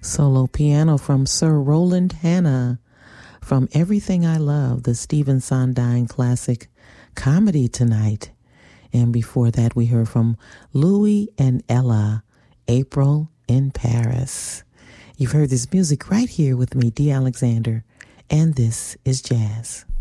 Solo piano from Sir Roland Hanna from Everything I Love, the Stephen Sondheim classic Comedy Tonight. And before that, we heard from Louis and Ella, April in Paris. You've heard this music right here with me, Dee Alexander, and this is Jazz.